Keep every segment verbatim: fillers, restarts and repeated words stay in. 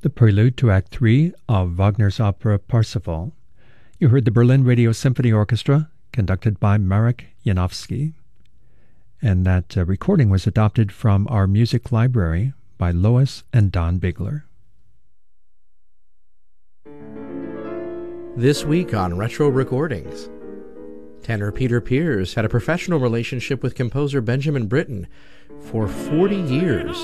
the prelude to Act Three of Wagner's opera Parsifal. You heard the Berlin Radio Symphony Orchestra, conducted by Marek Janowski. And that uh, recording was adopted from our music library by Lois and Don Bigler. This week on Retro Recordings, tenor Peter Pears had a professional relationship with composer Benjamin Britten for forty years.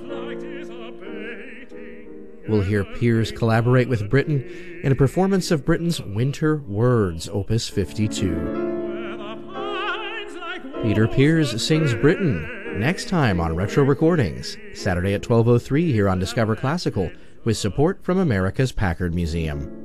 We'll hear Pears collaborate with Britten in a performance of Britten's Winter Words, Opus fifty-two. Peter Pears sings Britten next time on Retro Recordings, Saturday at twelve oh three here on Discover Classical, with support from America's Packard Museum.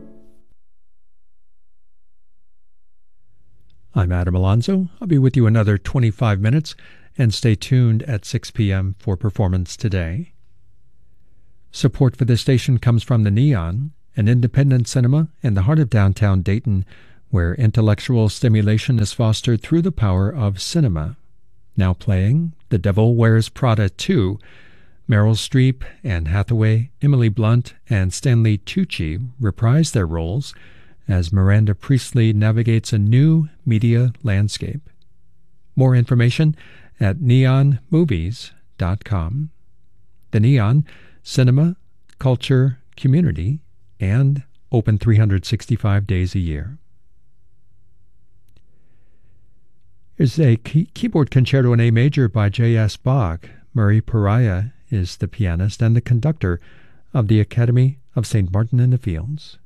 I'm Adam Alonso. I'll be with you another twenty-five minutes, and stay tuned at six p.m. for Performance Today. Support for this station comes from the Neon, an independent cinema in the heart of downtown Dayton, where intellectual stimulation is fostered through the power of cinema. Now playing The Devil Wears Prada two, Meryl Streep, Anne Hathaway, Emily Blunt, and Stanley Tucci reprise their roles as Miranda Priestley navigates a new media landscape. More information at neon movies dot com. The Neon, cinema, culture, community, and open three hundred sixty-five days a year. Here's a key- keyboard concerto in A major by J S Bach. Murray Pariah is the pianist and the conductor of the Academy of Saint Martin in the Fields.